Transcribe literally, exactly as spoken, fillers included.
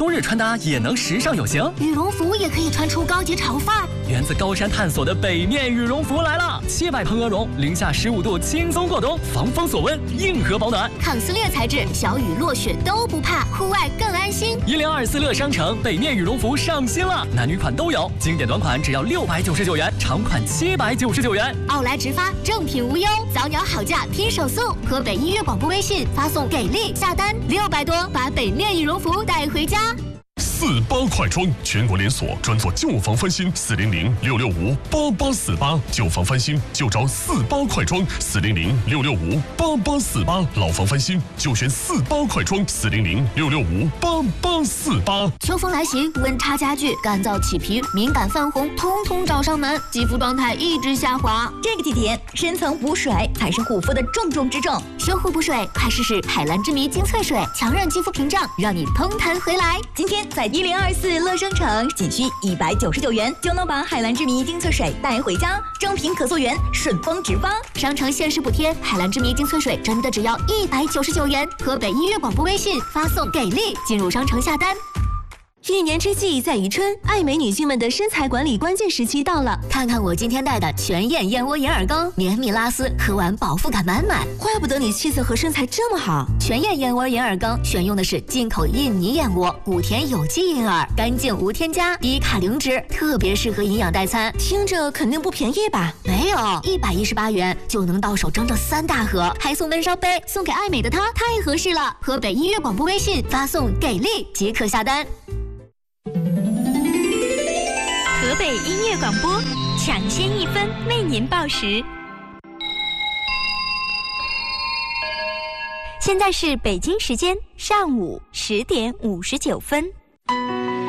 冬日穿搭也能时尚有型， 羽绒服也可以穿出高级潮范儿。 源自高山探索的北面羽绒服来了，七百蓬鹅绒，零下十五度轻松过冬，防风锁温，硬核保暖， 抗撕裂材质，小雨落雪都不怕，户外更安心。 一零二四乐商城北面羽绒服上新了，男女款都有，经典短款只要六百九十九元，长款七百九十九元。 奥莱直发，正品无忧，早鸟好价拼手速。河北音乐广播微信发送给力下单六百多，把北面羽绒服带回家。 四八快装，全国连锁，专做旧房翻新，四零零六六五八八四八，旧房翻新就找四八快装，四零零六六五八八四八，老房翻新就选四八快装，四零零六六五八八四八。 秋风来袭，温差加剧，干燥起皮，敏感泛红，通通找上门，肌肤状态一直下滑。 这个季节，深层补水才是护肤的重中之重。 修护补水，快试试海蓝之谜精粹水，强韧肌肤屏障，让你通弹回来。 今天在一零二四乐商城，仅需一百九十九元就能把海蓝之谜精粹水带回家，正品可溯源，顺丰直发。 商城限时补贴，海蓝之谜精粹水真的只要一百九十九元。河北音乐广播微信发送给力，进入商城下单。 一年之计在于春，爱美女性们的身材管理关键时期到了。 看看我今天带的全燕燕窝银耳羹，绵密拉丝，喝完饱腹感满满。 怪不得你气色和身材这么好。 全燕燕窝银耳羹选用的是进口印尼燕窝，谷田有机银耳，干净无添加，低卡零脂，特别适合营养代餐。 听着肯定不便宜吧？ 没有，一百一十八元就能到手整整三大盒，还送温烧杯，送给爱美的她太合适了。河北音乐广播微信发送给力即可下单。 河北音乐广播，抢先一分为您报时。现在是北京时间上午十点五十九分。